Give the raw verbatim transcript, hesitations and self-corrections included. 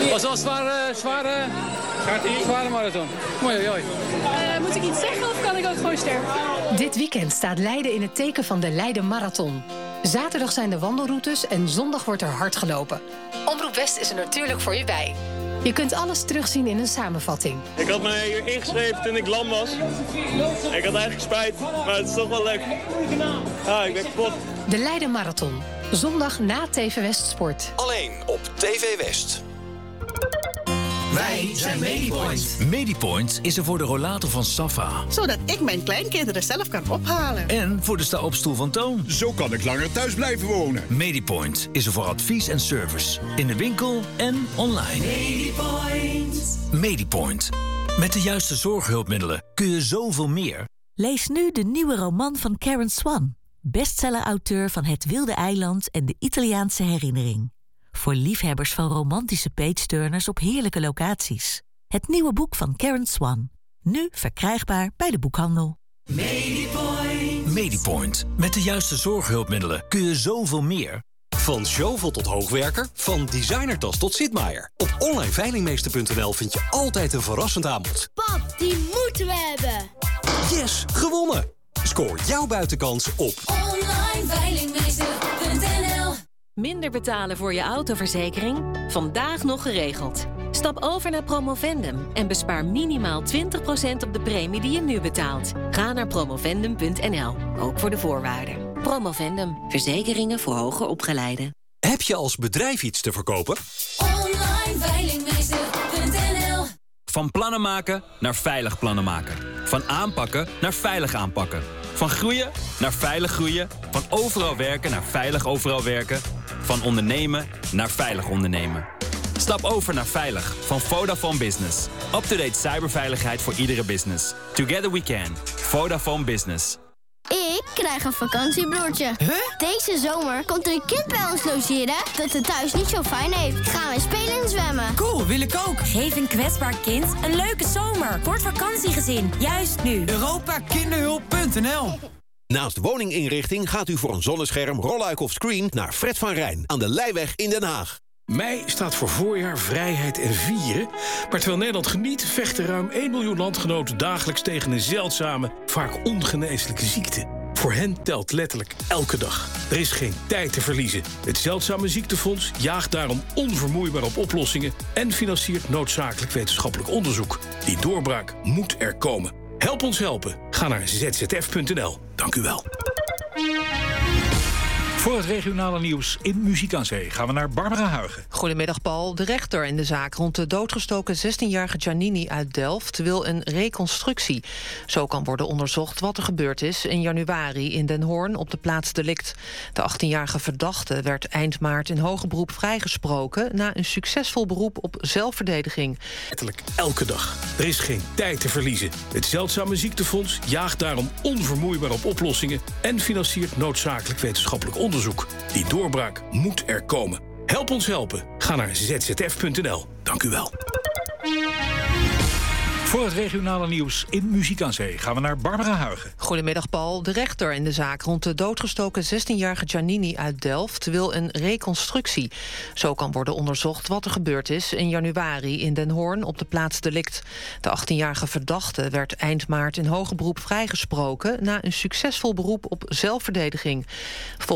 Was wel een zware, zware, zware marathon. Mooi, mooi. Uh, moet ik iets zeggen of kan ik ook gewoon sterven? Dit weekend staat Leiden in het teken van de Leiden Marathon. Zaterdag zijn de wandelroutes en zondag wordt er hard gelopen. Omroep West is er natuurlijk voor je bij. Je kunt alles terugzien in een samenvatting. Ik had me hier ingeschreven toen ik lam was. Ik had eigenlijk spijt, maar het is toch wel leuk. Ja, ik ben kapot. De Leiden Marathon. Zondag na T V West Sport. Alleen op T V West. Wij zijn Medipoint. Medipoint is er voor de rollator van Safa. Zodat ik mijn kleinkinderen zelf kan ophalen. En voor de sta-opstoel van Toon. Zo kan ik langer thuis blijven wonen. Medipoint is er voor advies en service. In de winkel en online. Medipoint. Medipoint. Met de juiste zorghulpmiddelen kun je zoveel meer. Lees nu de nieuwe roman van Karen Swan. Bestseller-auteur van Het Wilde Eiland en de Italiaanse Herinnering. Voor liefhebbers van romantische page-turners op heerlijke locaties. Het nieuwe boek van Karen Swan. Nu verkrijgbaar bij de boekhandel. Medipoint. Medipoint. Met de juiste zorghulpmiddelen kun je zoveel meer. Van Zjovel tot hoogwerker, van designertas tot Sitmaier. Op online veilingmeester punt n l vind je altijd een verrassend aanbod. Pap, die moeten we hebben. Yes, gewonnen! Scoor jouw buitenkans op online veilingmeester punt n l. Minder betalen voor je autoverzekering? Vandaag nog geregeld. Stap over naar Promovendum en bespaar minimaal twintig procent op de premie die je nu betaalt. Ga naar promovendum punt n l, ook voor de voorwaarden. Promovendum, verzekeringen voor hoger opgeleiden. Heb je als bedrijf iets te verkopen? online veilingmeester punt n l. Van plannen maken naar veilig plannen maken. Van aanpakken naar veilig aanpakken. Van groeien naar veilig groeien. Van overal werken naar veilig overal werken. Van ondernemen naar veilig ondernemen. Stap over naar Veilig van Vodafone Business. Up-to-date cyberveiligheid voor iedere business. Together we can. Vodafone Business. Ik krijg een vakantiebroertje. Huh? Deze zomer komt er een kind bij ons logeren dat het thuis niet zo fijn heeft. Gaan we spelen en zwemmen. Cool, wil ik ook. Geef een kwetsbaar kind een leuke zomer. Voor het vakantiegezin, juist nu. Europa Kinderhulp punt n l. Naast woninginrichting gaat u voor een zonnescherm, rolluik of screen naar Fred van Rijn aan de Leijweg in Den Haag. Mei staat voor voorjaar, vrijheid en vieren. Maar terwijl Nederland geniet, vechten ruim één miljoen landgenoten dagelijks tegen een zeldzame, vaak ongeneeslijke ziekte. Voor hen telt letterlijk elke dag. Er is geen tijd te verliezen. Het Zeldzame Ziektefonds jaagt daarom onvermoeibaar op oplossingen en financiert noodzakelijk wetenschappelijk onderzoek. Die doorbraak moet er komen. Help ons helpen. Ga naar z z f punt n l. Dank u wel. Voor het regionale nieuws in Muziek aan Zee gaan we naar Barbara Huigen. Goedemiddag Paul. De rechter in de zaak rond de doodgestoken zestienjarige Giannini uit Delft wil een reconstructie. Zo kan worden onderzocht wat er gebeurd is in januari in Den Hoorn op de plaats delict. De achttienjarige verdachte werd eind maart in hoger beroep vrijgesproken na een succesvol beroep op zelfverdediging. Letterlijk elke dag. Er is geen tijd te verliezen. Het Zeldzame Ziektefonds jaagt daarom onvermoeibaar op oplossingen en financiert noodzakelijk wetenschappelijk onderzoek. Die doorbraak moet er komen. Help ons helpen. Ga naar z z f punt n l. Dank u wel. Voor het regionale nieuws in Muziek aan Zee gaan we naar Barbara Huigen. Goedemiddag Paul. De rechter in de zaak rond de doodgestoken zestienjarige Giannini uit Delft wil een reconstructie. Zo kan worden onderzocht wat er gebeurd is in januari in Den Hoorn op de plaats delict. De achttienjarige verdachte werd eind maart in hoger beroep vrijgesproken na een succesvol beroep op zelfverdediging.